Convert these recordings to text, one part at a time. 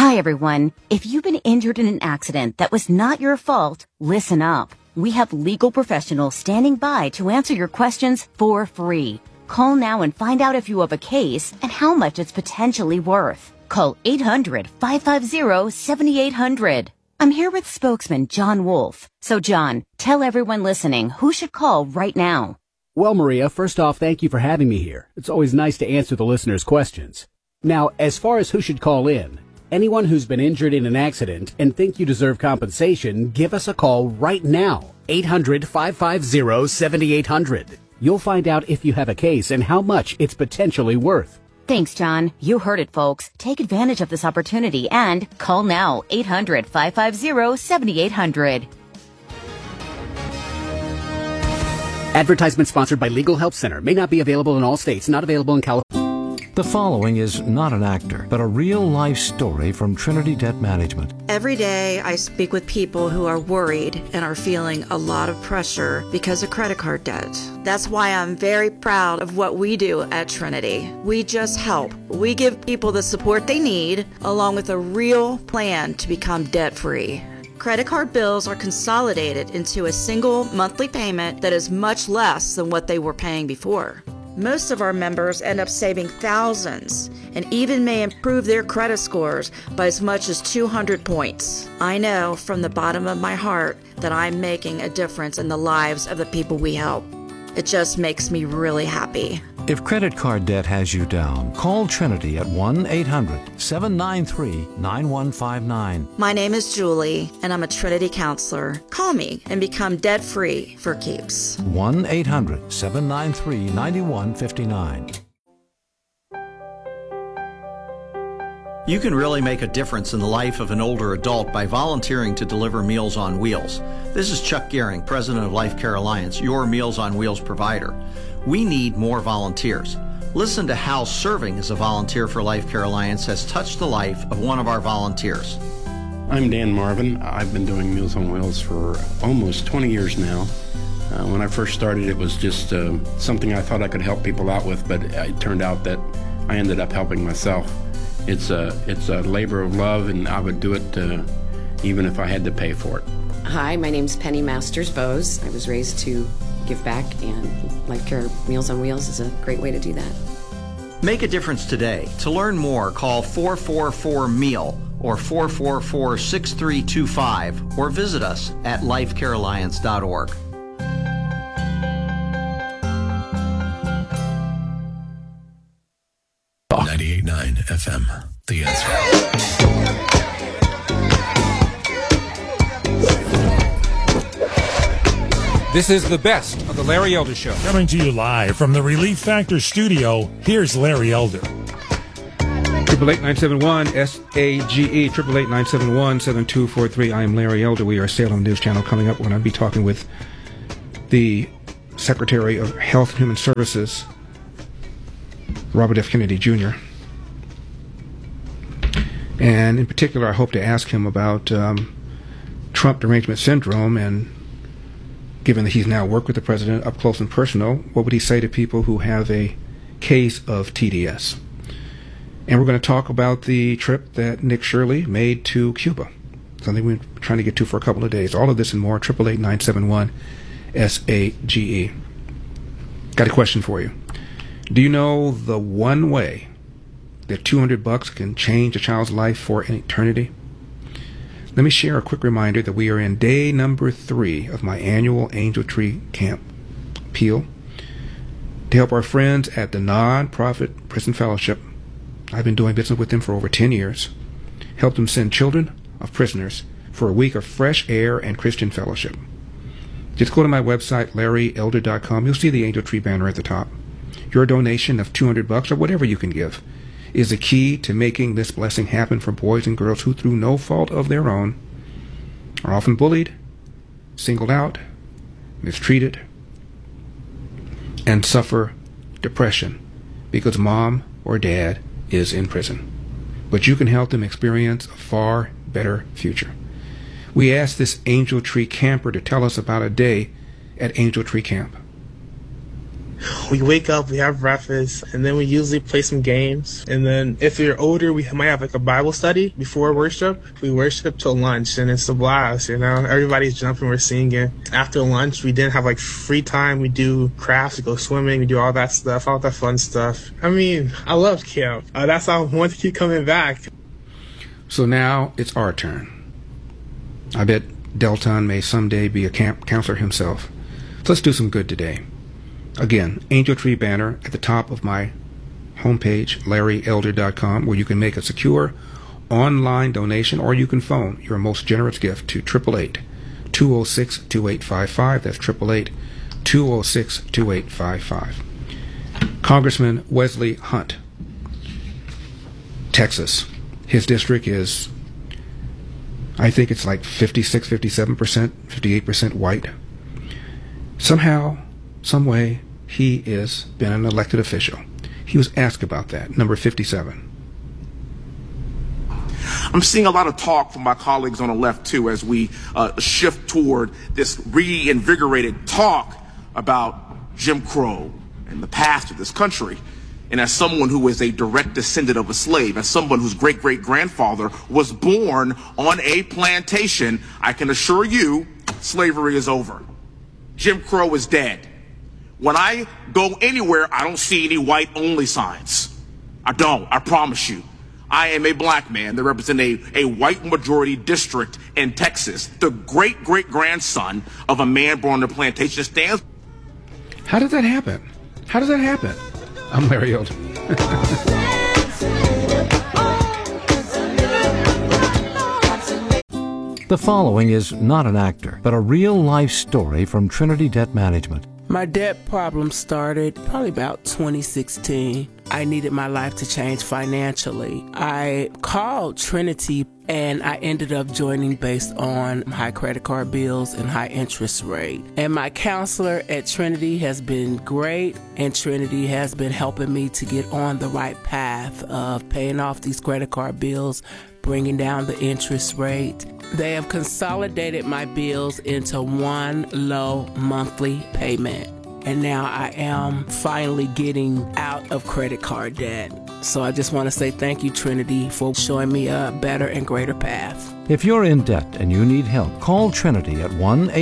Hi, everyone. If you've been injured in an accident that was not your fault, listen up. We have legal professionals standing by to answer your questions for free. Call now and find out if you have a case and how much it's potentially worth. Call 800-550-7800. I'm here with spokesman John Wolf. So, John, tell everyone listening who should call right now. Well, Maria, first off, thank you for having me here. It's always nice to answer the listeners' questions. Now, as far as who should call in, anyone who's been injured in an accident and think you deserve compensation, give us a call right now. 800-550-7800. You'll find out if you have a case and how much it's potentially worth. Thanks, John. You heard it, folks. Take advantage of this opportunity and call now. 800-550-7800. Advertisement sponsored by Legal Help Center. May not be available in all states. Not available in California. The following is not an actor, but a real-life story from Trinity Debt Management. Every day I speak with people who are worried and are feeling a lot of pressure because of credit card debt. That's why I'm very proud of what we do at Trinity. We just help. We give people the support they need, along with a real plan to become debt-free. Credit card bills are consolidated into a single monthly payment that is much less than what they were paying before. Most of our members end up saving thousands and even may improve their credit scores by as much as 200 points. I know from the bottom of my heart that I'm making a difference in the lives of the people we help. It just makes me really happy. If credit card debt has you down, call Trinity at 1-800-793-9159. My name is Julie, and I'm a Trinity counselor. Call me and become debt-free for keeps. 1-800-793-9159. You can really make a difference in the life of an older adult by volunteering to deliver Meals on Wheels. This is Chuck Gehring, president of Life Care Alliance, your Meals on Wheels provider. We need more volunteers. Listen to how serving as a volunteer for Life Care Alliance has touched the life of one of our volunteers. I'm Dan Marvin. I've been doing Meals on Wheels for almost 20 years now. When I first started, it was just something I thought I could help people out with, but it turned out that I ended up helping myself. It's a labor of love, and I would do it even if I had to pay for it. Hi, my name's Penny Masters Bose. I was raised to give back, and Life Care Meals on Wheels is a great way to do that. Make a difference today. To learn more, call 444-MEAL or 444-6325 or visit us at lifecarealliance.org. FM, The Answer. This is the best of the Larry Elder Show. Coming to you live from the Relief Factor studio, here's Larry Elder. 888-971-SAGE, 888-971-7243. I am Larry Elder. We are Salem News Channel. Coming up, we're going to be talking with the Secretary of Health and Human Services, Robert F. Kennedy, Jr., and in particular, I hope to ask him about Trump derangement syndrome, and given that he's now worked with the president up close and personal, what would he say to people who have a case of TDS? And we're going to talk about the trip that Nick Shirley made to Cuba, something we've been trying to get to for a couple of days. All of this and more, 888-971-SAGE. Got a question for you. Do you know the one way that $200 can change a child's life for an eternity? Let me share a quick reminder that we are in day number 3 of my annual Angel Tree Camp Peel to help our friends at the non-profit Prison Fellowship. I've been doing business with them for over 10 years. Help them send children of prisoners for a week of fresh air and Christian fellowship. Just go to my website, LarryElder.com. You'll see the Angel Tree banner at the top. Your donation of $200 or whatever you can give is the key to making this blessing happen for boys and girls who, through no fault of their own, are often bullied, singled out, mistreated, and suffer depression because mom or dad is in prison. But you can help them experience a far better future. We asked this Angel Tree camper to tell us about a day at Angel Tree Camp. We wake up, we have breakfast, and then we usually play some games. And then if you're older, we might have like a Bible study before worship. We worship till lunch, and it's a blast, you know. Everybody's jumping, we're singing. After lunch, we didn't have like free time. We do crafts, we go swimming, we do all that stuff, all that fun stuff. I mean, I love camp. That's why I want to keep coming back. So now it's our turn. I bet Delton may someday be a camp counselor himself. So let's do some good today. Again, Angel Tree banner at the top of my homepage, LarryElder.com, where you can make a secure online donation, or you can phone your most generous gift to 888-206-2855. That's 888-206-2855. Congressman Wesley Hunt, Texas. His district is, I think it's like 56, 57%, 58% white. Somehow, some way, he has been an elected official. He was asked about that, number 57. I'm seeing a lot of talk from my colleagues on the left, too, as we shift toward this reinvigorated talk about Jim Crow and the past of this country. And as someone who is a direct descendant of a slave, as someone whose great-great-grandfather was born on a plantation, I can assure you slavery is over. Jim Crow is dead. When I go anywhere, I don't see any white-only signs. I don't. I promise you. I am a black man that represents a white majority district in Texas. The great-great-grandson of a man born on a plantation stands. How did that happen? How does that happen? I'm Larry Elder. The following is not an actor, but a real-life story from Trinity Debt Management. My debt problem started probably about 2016. I needed my life to change financially. I called Trinity and I ended up joining based on high credit card bills and high interest rate. And my counselor at Trinity has been great, and Trinity has been helping me to get on the right path of paying off these credit card bills, bringing down the interest rate. They have consolidated my bills into one low monthly payment. And now I am finally getting out of credit card debt. So I just want to say thank you, Trinity, for showing me a better and greater path. If you're in debt and you need help, call Trinity at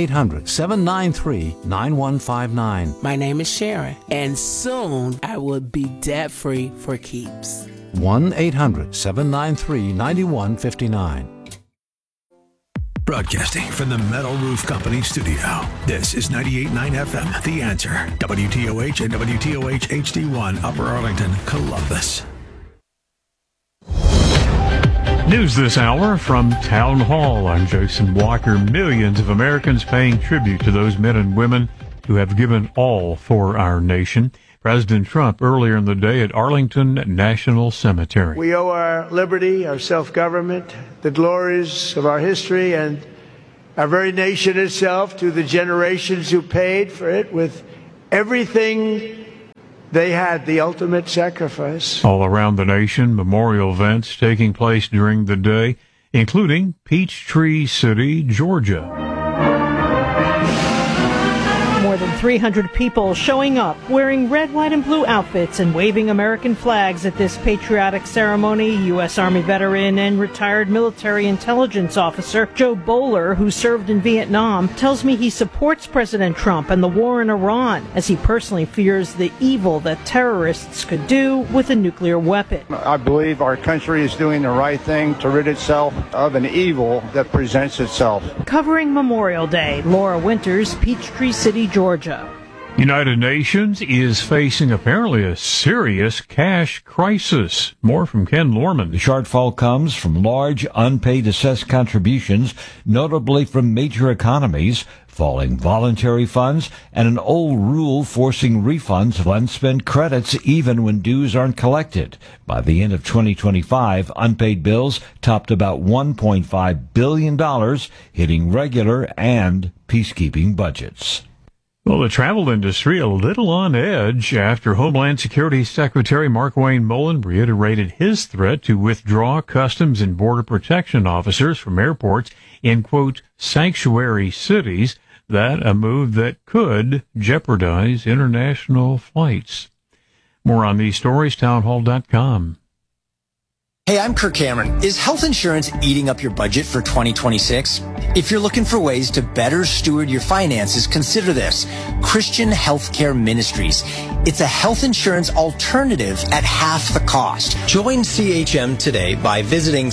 1-800-793-9159. My name is Sharon, and soon I will be debt-free for keeps. 1-800-793-9159. Broadcasting from the Metal Roof Company studio. This is 98.9 FM, The Answer. WTOH and WTOH HD1, Upper Arlington, Columbus. News this hour from Town Hall. I'm Jason Walker. Millions of Americans paying tribute to those men and women who have given all for our nation. President Trump earlier in the day at Arlington National Cemetery. We owe our liberty, our self-government, the glories of our history, and our very nation itself to the generations who paid for it with everything they had, the ultimate sacrifice. All around the nation, memorial events taking place during the day, including Peachtree City, Georgia. More than 300 people showing up, wearing red, white, and blue outfits and waving American flags at this patriotic ceremony. U.S. Army veteran and retired military intelligence officer Joe Bowler, who served in Vietnam, tells me he supports President Trump and the war in Iran, as he personally fears the evil that terrorists could do with a nuclear weapon. I believe our country is doing the right thing to rid itself of an evil that presents itself. Covering Memorial Day, Laura Winters, Peachtree City, Georgia. United Nations is facing apparently a serious cash crisis. More from Ken Lorman. The shortfall comes from large unpaid assessed contributions, notably from major economies, falling voluntary funds, and an old rule forcing refunds of unspent credits even when dues aren't collected. By the end of 2025, unpaid bills topped about $1.5 billion, hitting regular and peacekeeping budgets. Well, the travel industry a little on edge after Homeland Security Secretary Markwayne Mullin reiterated his threat to withdraw Customs and Border Protection officers from airports in, quote, sanctuary cities. that a move that could jeopardize international flights. More on these stories, townhall.com. Hey, I'm Kirk Cameron. Is health insurance eating up your budget for 2026? If you're looking for ways to better steward your finances, consider this. Christian Healthcare Ministries. It's a health insurance alternative at half the cost. Join CHM today by visiting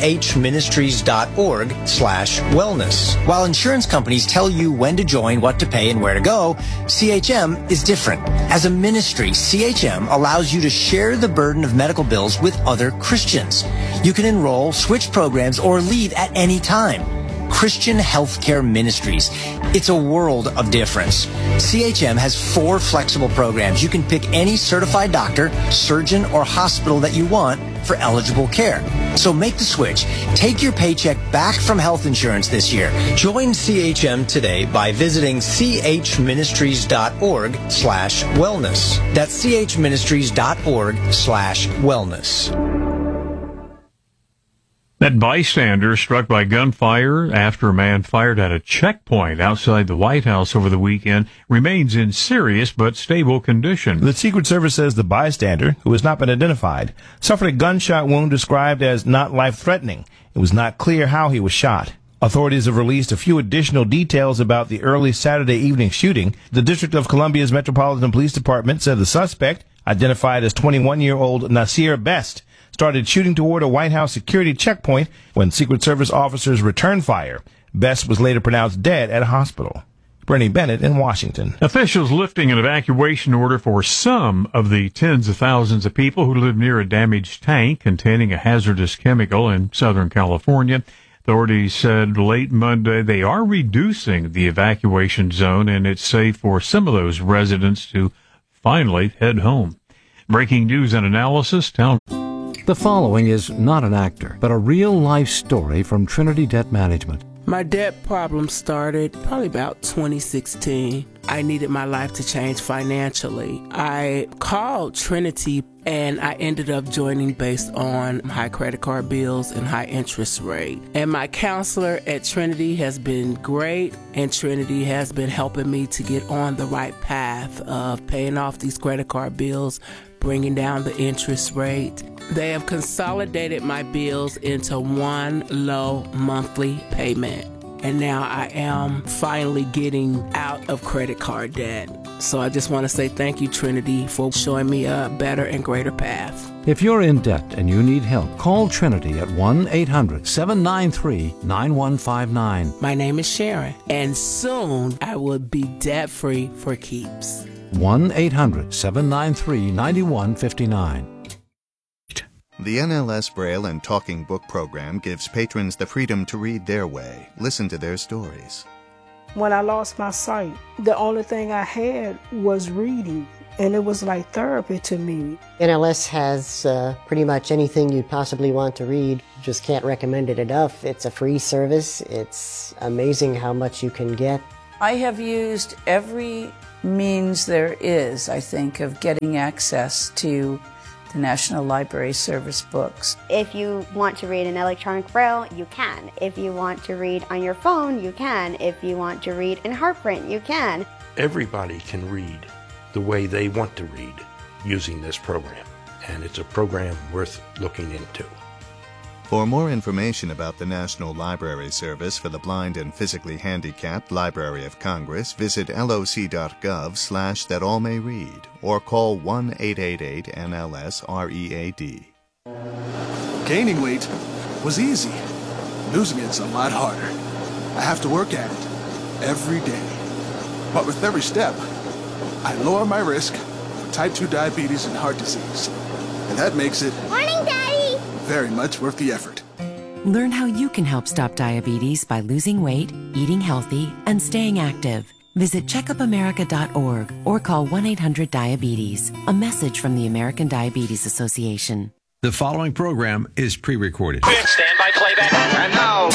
chministries.org/wellness. While insurance companies tell you when to join, what to pay, and where to go, CHM is different. As a ministry, CHM allows you to share the burden of medical bills with other Christians. You can enroll, switch programs, or leave at any time. Christian Healthcare Ministries. It's a world of difference. CHM has 4 flexible programs. You can pick any certified doctor, surgeon, or hospital that you want for eligible care. So make the switch. Take your paycheck back from health insurance this year. Join CHM today by visiting chministries.org/wellness. That's chministries.org/wellness. That bystander struck by gunfire after a man fired at a checkpoint outside the White House over the weekend remains in serious but stable condition. The Secret Service says the bystander, who has not been identified, suffered a gunshot wound described as not life-threatening. It was not clear how he was shot. Authorities have released a few additional details about the early Saturday evening shooting. The District of Columbia's Metropolitan Police Department said the suspect, identified as 21-year-old Nasir Best, started shooting toward a White House security checkpoint when Secret Service officers returned fire. Best was later pronounced dead at a hospital. Bernie Bennett in Washington. Officials lifting an evacuation order for some of the tens of thousands of people who live near a damaged tank containing a hazardous chemical in Southern California. Authorities said late Monday they are reducing the evacuation zone, and it's safe for some of those residents to finally head home. Breaking news and analysis. The following is not an actor, but a real-life story from Trinity Debt Management. My debt problem started probably about 2016. I needed my life to change financially. I called Trinity and I ended up joining based on high credit card bills and high interest rate. And my counselor at Trinity has been great, and Trinity has been helping me to get on the right path of paying off these credit card bills, bringing down the interest rate. They have consolidated my bills into one low monthly payment. And now I am finally getting out of credit card debt. So I just want to say thank you, Trinity, for showing me a better and greater path. If you're in debt and you need help, call Trinity at 1-800-793-9159. My name is Sharon, and soon I will be debt-free for keeps. 1-800-793-9159. The NLS Braille and Talking Book program gives patrons the freedom to read their way, listen to their stories. When I lost my sight, the only thing I had was reading, and it was like therapy to me. NLS has pretty much anything you'd possibly want to read. Just can't recommend it enough. It's a free service. It's amazing how much you can get. I have used every means there is, I think, of getting access to the National Library Service books. If you want to read in electronic braille, you can. If you want to read on your phone, you can. If you want to read in heartprint, you can. Everybody can read the way they want to read using this program, and it's a program worth looking into. For more information about the National Library Service for the Blind and Physically Handicapped Library of Congress, visit loc.gov/thatallmayread or call 1-888-NLS-READ. Gaining weight was easy. Losing it's a lot harder. I have to work at it every day. But with every step, I lower my risk for type 2 diabetes and heart disease. And that makes it... Morning, Daddy! very much worth the effort. Learn how you can help stop diabetes by losing weight, eating healthy, and staying active. Visit checkupamerica.org or call 1-800-DIABETES. A message from the American Diabetes Association. The following program is pre-recorded. Stand by playback. And now,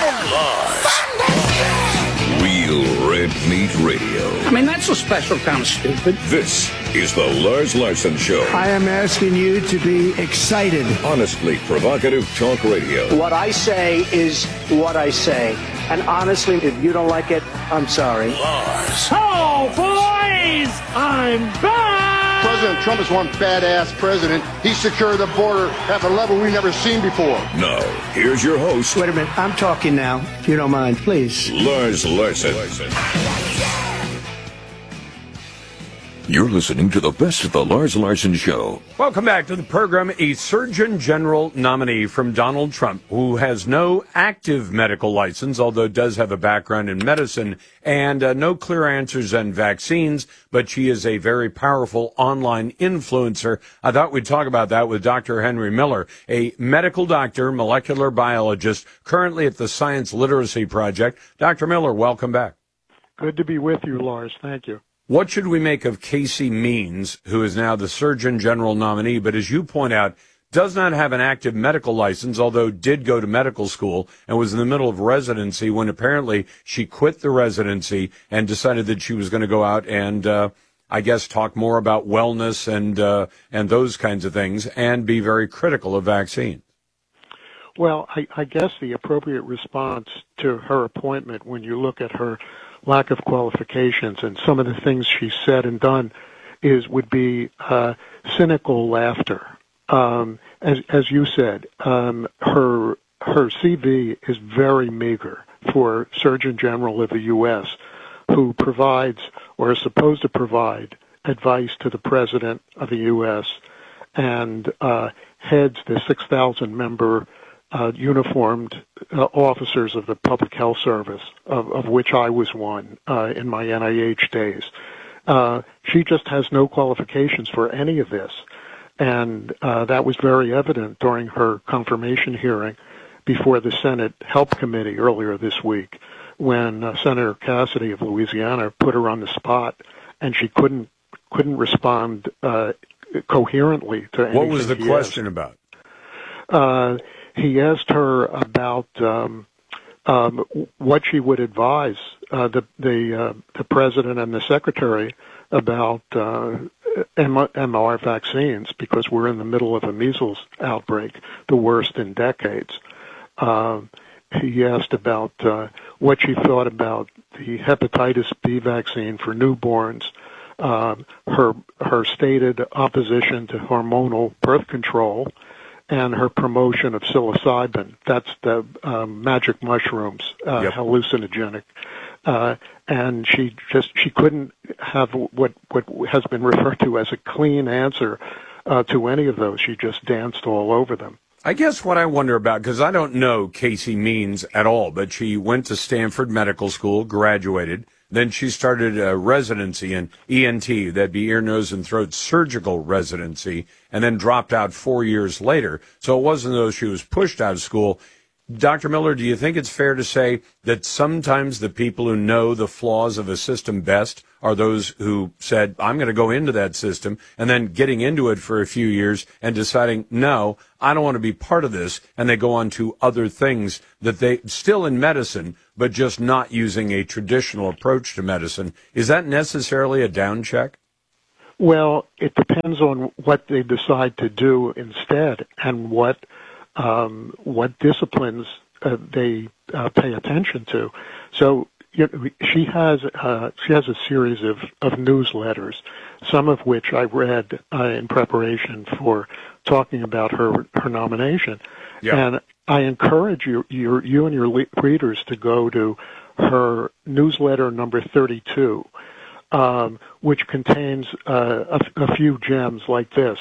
Real Red Meat Radio. I mean, that's a special kind of stupid. This is the Lars Larson Show. I am asking you to be excited. Honestly provocative talk radio. What I say is what I say. And honestly, if you don't like it, I'm sorry. Oh, boys! I'm back! President Trump is one badass president. He secured the border at a level we've never seen before. Now, here's your host. Wait a minute. I'm talking now, if you don't mind, please. Lars Larson. You're listening to the best of the Lars Larson Show. Welcome back to the program. A Surgeon General nominee from Donald Trump, who has no active medical license, although does have a background in medicine, and no clear answers on vaccines, but she is a very powerful online influencer. I thought we'd talk about that with Dr. Henry Miller, a medical doctor, molecular biologist, currently at the Science Literacy Project. Dr. Miller, welcome back. Good to be with you, Lars. Thank you. What should we make of Casey Means, who is now the Surgeon General nominee, but as you point out, does not have an active medical license, although did go to medical school and was in the middle of residency when apparently she quit the residency and decided that she was going to go out and, I guess, talk more about wellness and those kinds of things and be very critical of vaccines? Well, I guess the appropriate response to her appointment, when you look at her lack of qualifications and some of the things she said and done, would be cynical laughter. As you said, her CV is very meager for Surgeon General of the U.S., who provides or is supposed to provide advice to the President of the U.S. and heads the 6,000-member uniformed officers of the Public Health Service, of which I was one in my NIH days. She just has no qualifications for any of this. And that was very evident during her confirmation hearing before the Senate Help Committee earlier this week, when Senator Cassidy of Louisiana put her on the spot, and she couldn't respond coherently to anything. What was the question about? He asked her about what she would advise the president and the secretary about MR vaccines, because we're in the middle of a measles outbreak, the worst in decades. He asked about what she thought about the hepatitis B vaccine for newborns, her stated opposition to hormonal birth control, and her promotion of psilocybin. That's the magic mushrooms, hallucinogenic. And she couldn't have what has been referred to as a clean answer to any of those. She just danced all over them. I guess what I wonder about, because I don't know Casey Means at all, but she went to Stanford Medical School, graduated. Then she started a residency in ENT, that'd be ear, nose, and throat surgical residency, and then dropped out 4 years later. So it wasn't though she was pushed out of school. Dr. Miller, do you think it's fair to say that sometimes the people who know the flaws of a system best are those who said, I'm going to go into that system, and then getting into it for a few years and deciding, no, I don't want to be part of this, and they go on to other things that they still in medicine, but just not using a traditional approach to medicine? Is that necessarily a down check? Well, it depends on what they decide to do instead and what disciplines they pay attention to. So she has a series of newsletters, some of which I read in preparation for talking about her nomination. Yeah. And I encourage you and your readers to go to her newsletter number 32, which contains a few gems like this.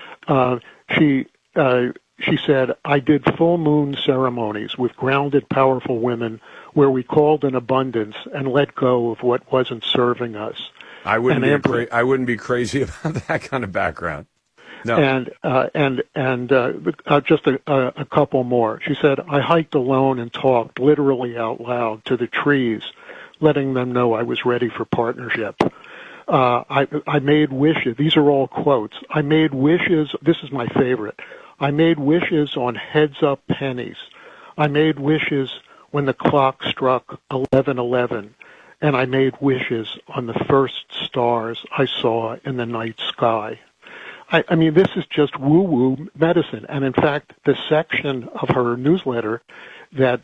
She said, I did full moon ceremonies with grounded, powerful women where we called in abundance and let go of what wasn't serving us. I wouldn't be crazy about that kind of background. No. And just a couple more. She said, I hiked alone and talked literally out loud to the trees, letting them know I was ready for partnership. I made wishes. These are all quotes. I made wishes. This is my favorite. I made wishes on heads-up pennies. I made wishes when the clock struck 11:11, and I made wishes on the first stars I saw in the night sky. I mean, this is just woo-woo medicine. And in fact, the section of her newsletter that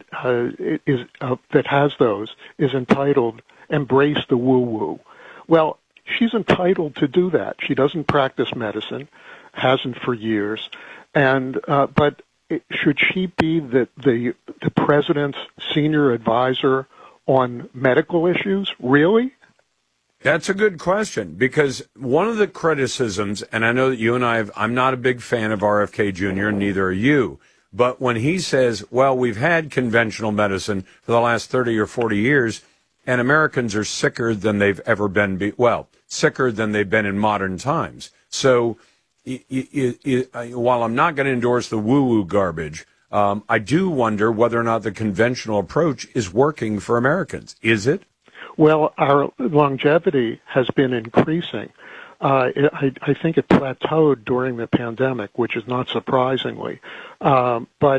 that has those is entitled "Embrace the Woo-Woo." Well, she's entitled to do that. She doesn't practice medicine, hasn't for years, and but should she be the president's senior advisor on medical issues? Really? That's a good question, because one of the criticisms, and I know that you and I'm not a big fan of RFK Jr., and neither are you, but when he says, well, we've had conventional medicine for the last 30 or 40 years, and Americans are sicker than they've ever been, sicker than they've been in modern times. So while I'm not going to endorse the woo-woo garbage, I do wonder whether or not the conventional approach is working for Americans. Is it? Well, our longevity has been increasing. I think it plateaued during the pandemic, which is not surprisingly. But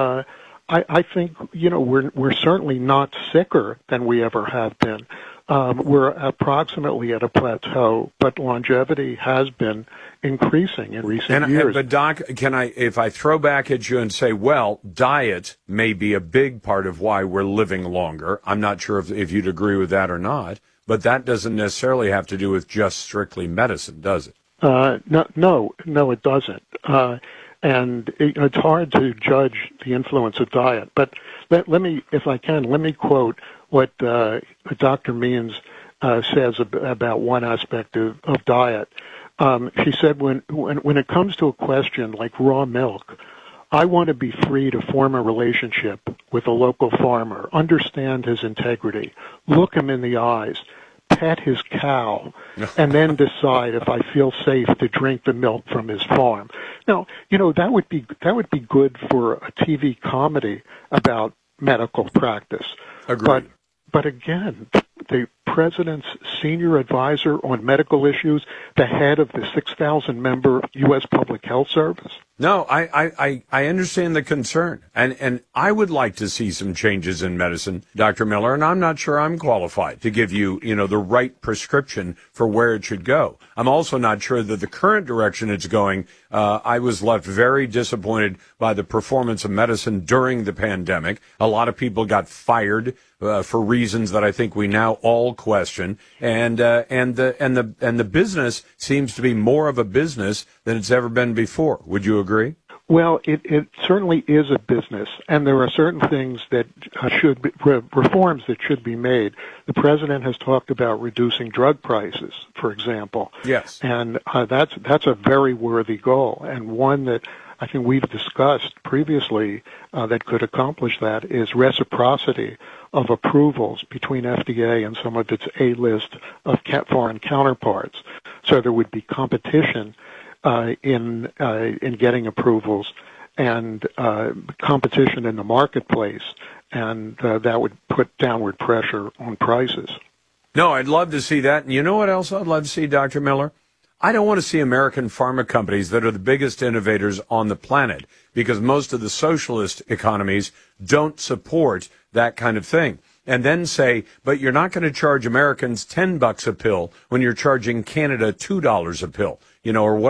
I think, we're certainly not sicker than we ever have been. We're approximately at a plateau, but longevity has been increasing in recent years. But Doc, if I throw back at you and say, well, diet may be a big part of why we're living longer. I'm not sure if you'd agree with that or not, but that doesn't necessarily have to do with just strictly medicine, does it? No, it doesn't. And it's hard to judge the influence of diet. But let me, if I can, let me quote what Dr. Means says about one aspect of diet. She said, when it comes to a question like raw milk, I want to be free to form a relationship with a local farmer, understand his integrity, look him in the eyes, pet his cow, and then decide if I feel safe to drink the milk from his farm. Now, that would be good for a TV comedy about medical practice. Agreed. But again, the president's senior advisor on medical issues, the head of the 6,000-member U.S. Public Health Service. No, I understand the concern, and I would like to see some changes in medicine, Dr. Miller, and I'm not sure I'm qualified to give you, the right prescription for where it should go. I'm also not sure that the current direction it's going. I was left very disappointed by the performance of medicine during the pandemic. A lot of people got fired for reasons that I think we now all question, and the business seems to be more of a business than it's ever been before. Would you agree? Well, it certainly is a business, and there are certain things that should be reforms that should be made. The president has talked about reducing drug prices, for example. Yes, and that's a very worthy goal, and one that I think we've discussed previously that could accomplish that is reciprocity of approvals between FDA and some of its A-list of foreign counterparts. So there would be competition in getting approvals and competition in the marketplace, and that would put downward pressure on prices. No, I'd love to see that. And you know what else I'd love to see, Dr. Miller? I don't want to see American pharma companies that are the biggest innovators on the planet, because most of the socialist economies don't support that kind of thing. And then say, but you're not going to charge Americans $10 a pill when you're charging Canada $2 a pill, or what?